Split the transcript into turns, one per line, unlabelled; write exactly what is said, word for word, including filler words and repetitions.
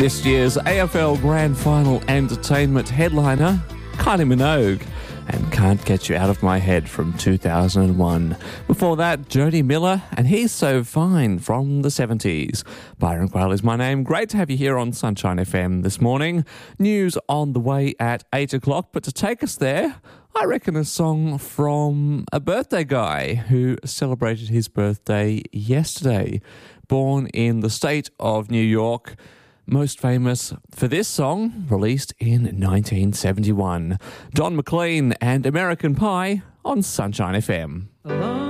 This year's A F L Grand Final entertainment headliner, Kylie Minogue, and Can't Get You Out of My Head from two thousand one. Before that, Jody Miller and He's So Fine from the seventies. Byron Quayle is my name. Great to have you here on Sunshine F M this morning. News on the way at eight o'clock, but to take us there, I reckon a song from a birthday guy who celebrated his birthday yesterday. Born in the state of New York, most famous for this song, released in nineteen seventy-one. Don McLean and American Pie on Sunshine F M.